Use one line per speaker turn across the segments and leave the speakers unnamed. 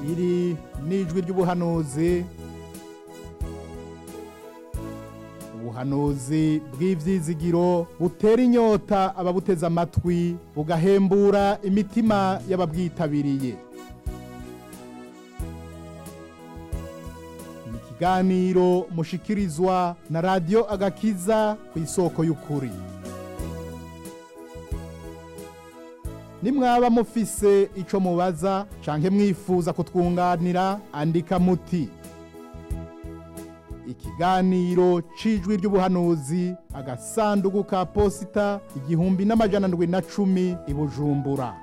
iri n'ijwi ry'ubuhanuzi, ubuhanuzi bw'ivyizigiro butera inyota ababuteze amatwi, bugahembura imitima y'ababwitabiriye. Ni ikiganiro mushikirizwa na Radio Agakiza ku isoko y'ukuri. Nimwaba mufise ico mubaza canke mwifuza kutwunganira, andika muti ikiganiro c'ijwi ry'ubuhanuzi, agasandugu ka posita 1710 i Bujumbura.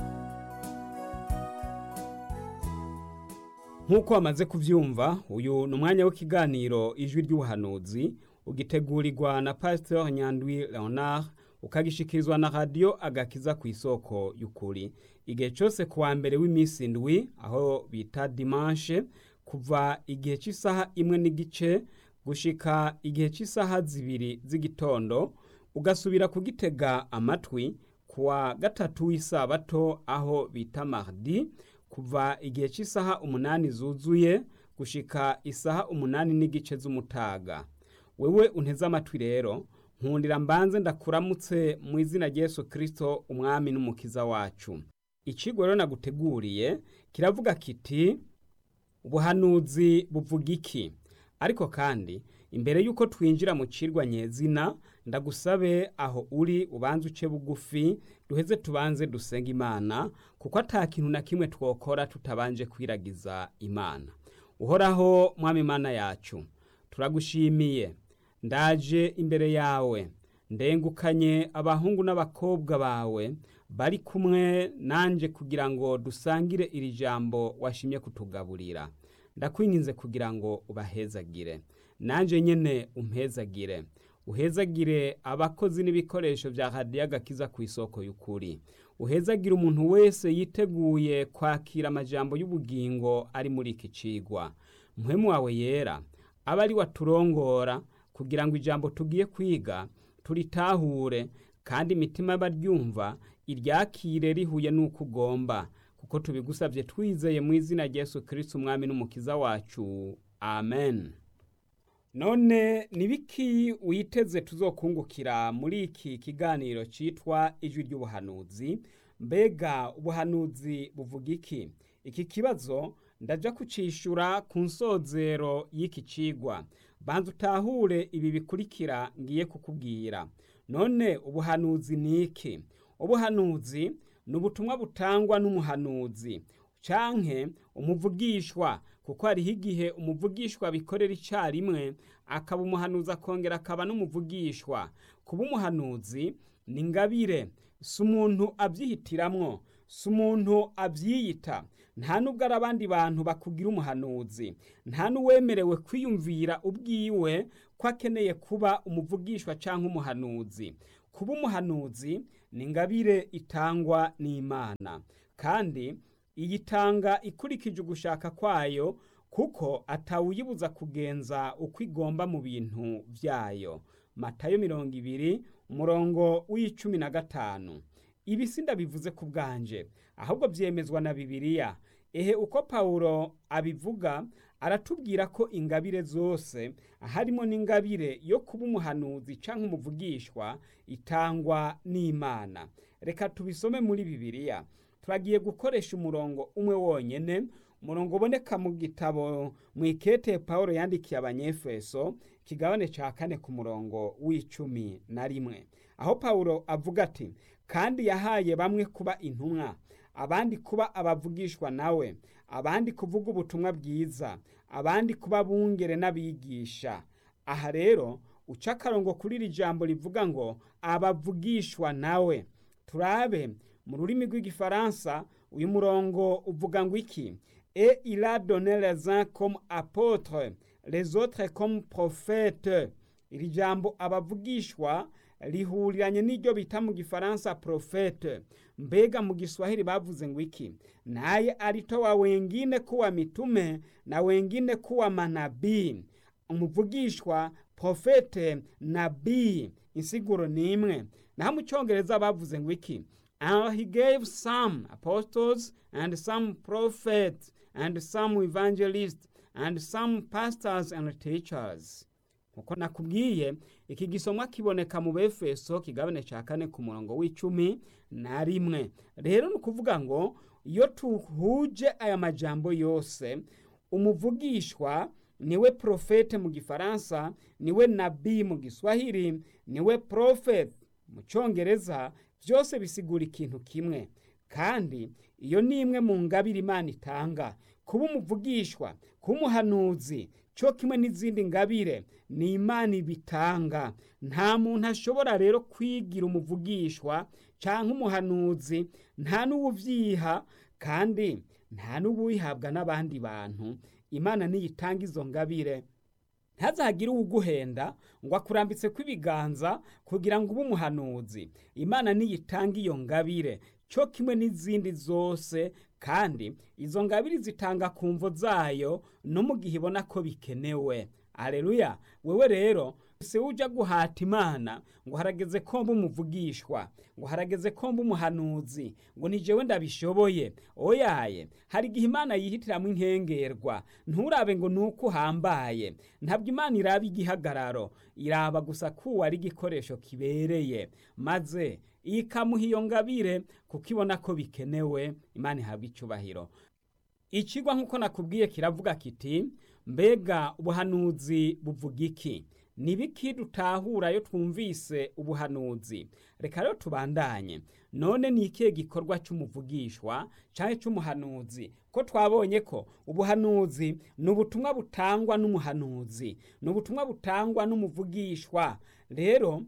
Nkuko wamaze kuvyumva, uyu ni umwanya w'ikiganiro ijwi ry'ubuhanuzi ugitegurirwa na Pasteur Nyandwi Leonard, ukagishikirizwa na Radio Agakiza ku isoko y'ukuri. Igihe cyose kuwa mbere w'imisi indwi, aho bita dimanche, kuva igihe cy'isaha 1:15 gushika igihe cy'isaha 2 z'igitondo, ugasubira kugitega amatwi kuwa gatatu w'isabato, aho bita mardi, kuva igihe cy'isaha 8 zuzuye gushika isaha 8:15 z'umutaga. Wewe unteze amatwi rero, nkundira mbanze ndakuramutse mu izina rya Yesu Kristo, umwami n'umukiza wacu. Icigwa rero naguteguriye kiravuga kiti ubuhanuzi buvuga iki? Ariko kandi imbere yuko twinjira mu cirwa nyezina, ndagusabe aho uri ubanze uce bugufi, duheze tubanze dusenga Imana, kuko ata kintu na kimwe twokora tutabanje kwiragiza Imana. Uhoraho mwami Mana yacu, turagushimiye, ndaje imbere yawe, ndengukanye abahungu n'abakobwa bawe bari kumwe nanje kugira ngo dusangire iri jambo washimye kutugaburira. Ndakwinginze kugira ngo ubahezagire, nanje nyene umpezagire, uhezagire abakozi n'ibikoresho vya Radio Agakiza ku isoko y'ukuri. Uhezagire umuntu wese yiteguye kwakira amajambo y'ubugingo ari muri iki cigwa. Mpwemu wawe yera aba ari waturongora kugira ngo ijambo tugiye kwiga turitahure, kandi imitima y'abaryumva iryakire rihuye n'uko ugomba, kuko tubigusabye twizeye mu izina rya Yesu Kristo, umwami n'umukiza wacu. Amen. None nibiki witeze tuzokungukira muri iki kiganiro citwa ijwi ry'ubuhanuzi? Mbega ubuhanuzi buvuga iki? Iki kibazo ndaja kucishura ku nsozero y'iki cigwa. Banza utahure ibi bikurikira ngiye kukubwira. None ubuhanuzi ni iki? Ubuhanuzi ni ubutumwa butangwa n'umuhanuzi canke umuvugishwa, kuko hariho igihe umuvugishwa bikorera icarimwe, akaba umuhanuzi akongera akaba n'umuvugishwa. Kuba umuhanuzi ni ingabire, si umuntu avyihitiramwo, si umuntu avyiyita. Nta nubwo ari abandi bantu bakugira umuhanuzi, nta n'uwemerewe kwiyumvira ubwiwe ko akeneye kuba umuvugishwa canke umuhanuzi. Kuba umuhanuzi ni ingabire itangwa n'Imana, kandi iyitanga ikurikije ugushaka kwayo, kuko atawuyibuza kugenza uko igomba mu bintu vyayo. Matayo 20:15. Ibi sindabivuze ku bwanje, ahubwo vyemezwa na Bibiliya. Ehe uko Paulo abivuga, aratubwira ko ingabire zose, harimo n'ingabire yo kuba umuhanuzi canke umuvugishwa, itangwa n'Imana. Reka tubisome muri Bibiliya. Turagiye gukoresha umurongo umwe wonyene, umurongo uboneka mu gitabo mw'ikete Paulo yandikiye Abanyefeso, kigabane ca 4 ku murongo w'11, aho Paulo avuga ati, kandi yahaye bamwe kuba intumwa, abandi kuba abavugishwa nawe, abandi kuvuga ubutumwa bwiza, abandi kuba bungere n'abigisha. Aha rero uca akarongo kuri iri jambo rivuga ngo abavugishwa nawe. Turabe mu rurimi rw'igifaransa uyu murongo uvuga ngo iki? Et il a donné les uns comme apôtres, les autres comme prophètes. Iri jambo abavugishwa lihuriranye n'iryo bita mu gifaransa prophète. Mbega mu Kiswahili bavuze ngo iki? Naye alitoa wengine kuwa mitume na wengine kuwa manabii. Umuvugishwa, profete, nabii, insiguro ni imwe. Naho mu Congereza bavuze ngo iki? And he gave some apostles and some prophets and some evangelists, and some pastors and teachers. Nkuko nakubwiye, iki gisomwa kiboneka mu Befeso kigabane ca 4 ku murongo w'11. Rero nukuvuga ngo iyo tuhuje aya majambo yose, umuvugishwa niwe profete mu Gifaransa, niwe nabii mu Giswahili, niwe prophet mu Congereza, byose bisigura ikintu kimwe. Kandi iyo ni imwe mu ngabire Imana itanga. Kuba umuvugishwa, kuba umuhanuzi, cyo kimwe n'izindi ngabire ni Imana ibitanga. Nta muntu ashobora rero kwigira umuvugishwa canke umuhanuzi, nta n'uwuvyiha kandi nta n'uwihabwa n'abandi bantu. Imana niyo itanga izo ngabire. Ntazagire uguhenda ngo akurambitse kw'ibiganza kugira ngo ube umuhanuzi. Imana niyo itanga iyo ngabire cyo kimwe n'izindi zose, kandi izo ngabire zitanga ku mvo zayo no mu gihe ibona ko bikenewe. Haleluya! Wewe rero si uja guhata Imana ngo harageze ko mba umuvugishwa, ngo harageze ko mba umuhanuzi, ngo ni jewe ndabishoboye. Oyaye, hari igihe Imana yihitiramwo inkengerwa. Nturabe ngo nuko uhambaye. Ntabwo Imana iraba igihagararo, iraba gusa ko ari igikoresho kibereye, maze ikamuha iyo ngabire kuko ibona ko bikenewe. Imana ihabwa icubahiro. Ikigwa nkuko nakubwiye kiravuga kiti, mbega ubuhanuzi buvuga iki? Nibiki dutahura yo twumvise ubuhanuzi? Reka rero tubandanye. None ni ikihe gikorwa cy'umuvugishwa canke cy'umuhanuzi? Ko twabonye ko ubuhanuzi ni ubutumwa butangwa n'umuhanuzi, ni ubutumwa butangwa n'umuvugishwa. Rero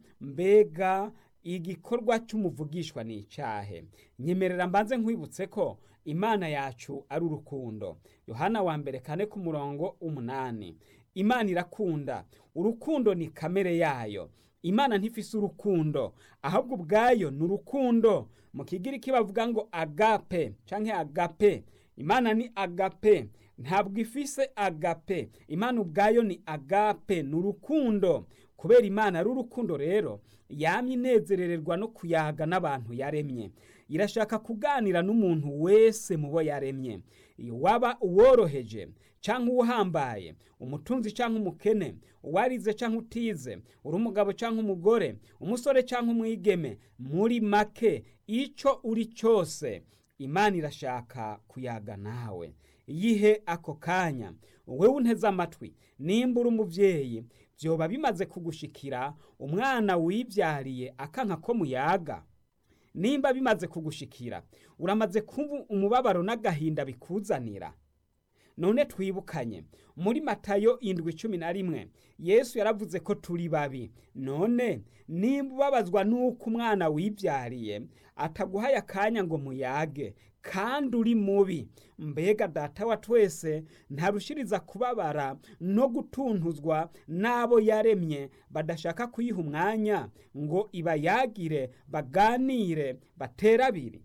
mbega igikorwa cy'umuvugishwa ni icahe? Nyemerera mbanze nkwibutse ko Imana yacu ari urukundo. Yohana wa mbere 4 ku murongo 8. Imana irakunda. Urukundo ni kamere yayo. Imana ntifise urukundo, ahubwo ubwayo ni urukundo. Mu Kigiriki bavuga ngo agape canke agape. Imana ni agape, ntabwo ifise agape. Imana ubwayo ni agape, ni urukundo. Kubera Imana ari urukundo rero, yamye inezerererwa no kuyaga n'abantu yaremye. Irashaka kuganira n'umuntu wese mubo yaremye. Iyo waba uworoheje canke uhambaye, umutunzi canke umukene, uwarize canke utize, uri umugabo canke umugore, umusore canke umwigeme, muri make ico uri cyose, Imana irashaka kuyaga nawe. Yihe ako kanya. Wewe unteze amatwi, nimba uri umuvyeyi, vyoba bimaze kugushikira umwana wivyariye akanka ko muyaga. Nimba bimaze kugushikira, uramaze kumva umubabaro n'agahinda bikuzanira. None twibukanye muri Matayo 7:11, Yesu yaravuze ko turi babi. None nimba ubabazwa nuko umwana wivyariye ataguhaye akanya ngo muyage, kandi uri mubi, mbega Data wa twese ntarushiriza kubabara no gutuntuzwa n'abo yaremye badashaka kuyiha umwanya ngo ibayagire, baganire, baterabiri?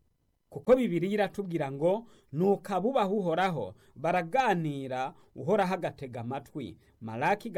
Kuko Bibiliya iratubwira ngo nukabubaha Uhoraho baraganira, Uhoraho agatega amatwi. Malaki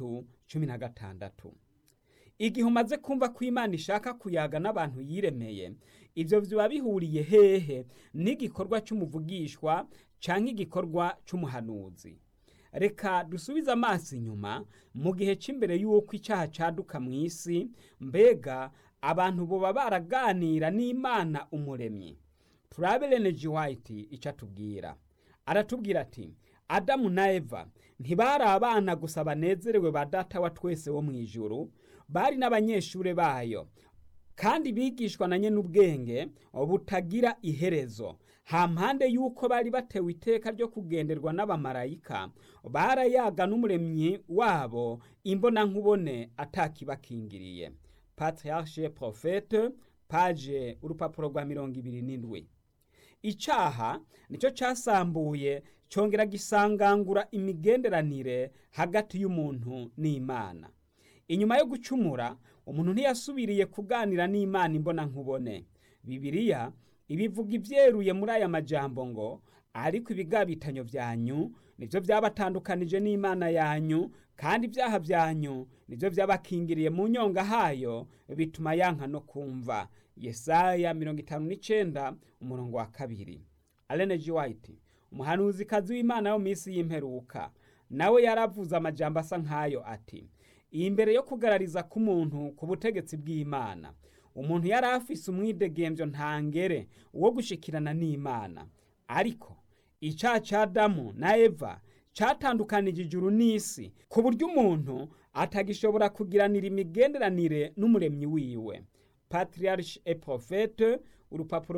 3:16. Igihe umaze kumva ko Imana ishaka kuyaga n'abantu yiremeye, ivyo vyoba bihuriye hehe n'igikorwa cy'umuvugishwa canke igikorwa cy'umuhanuzi? Reka dusubize amaso inyuma mu gihe c'imbere y'uko icyaha caduka mu isi. Mbega abantu boba baraganira n'Imana umuremyi? Turabe Ellen G. White icyo atubwira. Aratubwira ati, Adamu na Eva ntibari abana gusa banezerewe ba Data wa twese wo mw'ijuru, bari n'abanyeshure bayo, kandi bigishwa na nyene ubwenge butagira iherezo. Hampande yuko bari batewe iteka ryo kugenderwa n'abamarayika, barayaga n'umuremyi wabo imbona nkubone atakibakingiriye. Patriarche Prophète, page urupapuro rwa 27. Icaha nico casambuye congera gisangangura imigenderanire hagati y'umuntu n'Imana. Inyuma yo gucumura, umuntu ntiyasubiriye kuganira n'Imana imbona nkubone. Bibiliya ibivuga ivyeruye muri aya majambo ngo, ariko ibigabitanyo vyanyu nivyo vyabatandukanije n'Imana yanyu, kandi ibyaha vyanyu nivyo vyabakingiriye mu nyonga hayo, bituma yanka no kumva. Yesaya 59:2. Ellen G. White, umuhanuzikazi w'Imana yo minsi y'imperuka nawe yaravuze amajambo asa nk'ayo ati imbere yo kugarariza k'umuntu ku butegetsi bw'Imana umuntu yari afise umwidegemvyo ntangere wo gushikirana n'Imana, ariko icaha ca Adamu na Eva catandukanije ijuru n'isi ku buryo umuntu atagishobora kugiranira imigenderanire n'umuremyi wiwe. Patriarche et Prophète, urupapuro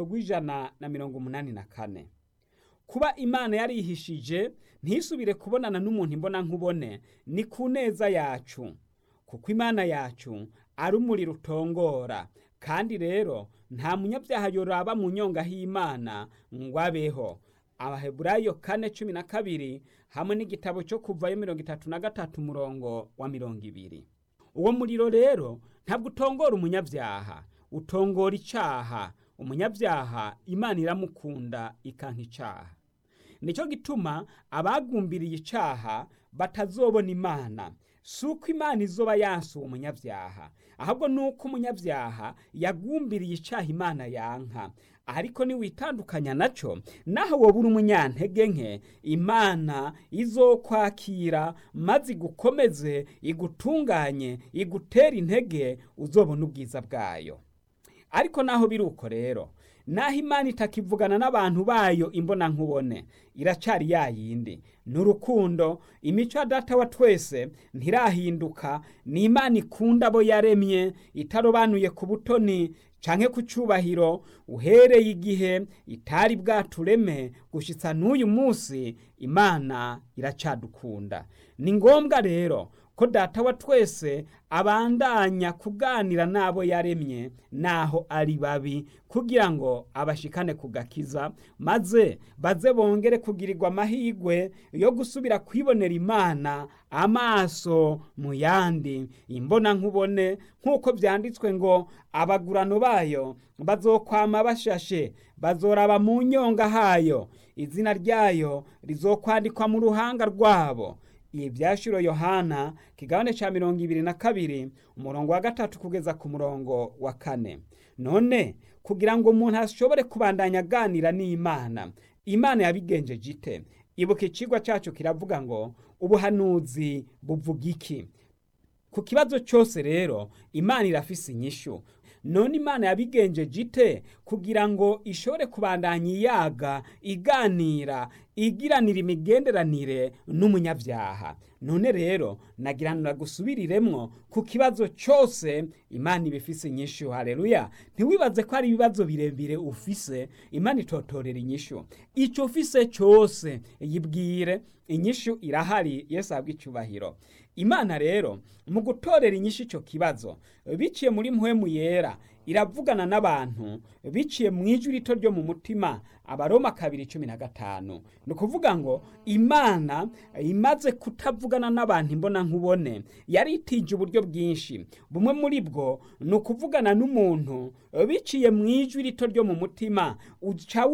rw'184. Kuba Imana yarihishije ntisubire kubonana n'umuntu imbona nkubone ni ku neza yacu, kuko Imana yacu ari umuriro utongora, kandi rero nta munyabyaha yoraba mu nyonga h'Imana ngo abeho. Abaheburayo 4:12 hamwe n'igitabo cyo kuvayo 33 umurongo wa 20. Uwo muriro rero ntabwo utongora umunyabyaha, utongora icaha. Umunyabyaha Imana iramukunda ikanka icaha. Nico gituma abagumbiriye icaha batazobona Imana. Suko Imana izoba yansuye umunyabyaha, ahubwo nuko umunyabyaha yagumbiriye icaha Imana yanka. Ariko ni witandukanya naco, naho wobura umunyantege nke, Imana izokwakira maze igukomeze, igutunganye, igutera intege, uzobona ubwiza bwayo. Ariko naho biruko rero, naho Imana itakivugana n'abantu bayo imbona nkubone, iracari yayindi. N'urukundo, imico ya Data wa twese ntirahinduka. Ni Imana ikunda abo yaremye, itarobanuye ku butoni canke ku cubahiro, uhereye igihe itari bwatureme gushitsa n'uyu munsi. Imana iracadukunda. Ni ngombwa rero ko Data wa twese abandanya kuganira n'abo yaremye naho ari babi, kugira ngo abashikane kugakiza, maze baze bongere kugirirwa amahigwe yo gusubira kwibonera Imana amaso mu yandi imbona nkubone, nk'uko vyanditswe ngo abagurano bayo bazokwama bashashe, bazoraba mu nyonga hayo, izina ryayo rizokwandikwa mu ruhanga rwabo. Ivyashiro Yohana kigabane ca 22 umurongo wa 3 kugeza ku murongo wa 4. None kugira ngo umuntu ashobore kubandanya aganira n'Imana, Imana yabigenjeje ite? Ibuka icigwa cacu kiravuga ngo ubuhanuzi buvuga iki? Ku kibazo cyose rero Imana irafise inyishu. None Imana yabigenjeje ite kugira ngo ishobore kubandanya iyaga, iganira, igiranira imigenderanire n'umunyabyaha? None rero nagiranira gusubiriremwo ku kibazo cyose Imana ibifise inyishu. Haleluya! Ntiwibaze ko ari ibibazo birebire ufise, Imana itotorera inyishu. Ico ufise cyose yibwire, inyishu irahari. Yesu abwe icubahiro. Imana rero mu gutorera inyishu ico kibazo biciye muri mpwemu yera, iravugana n'abantu biciye mu ijwi rito ryo mu mutima. Abaroma 2:15. Ni kuvuga ngo Imana imaze kutavugana n'abantu imbona nkubone, yari itije uburyo bwinshi. Bumwe muri bwo ni ukuvugana n'umuntu biciye mu ijwi rito ryo mu mutima. Uca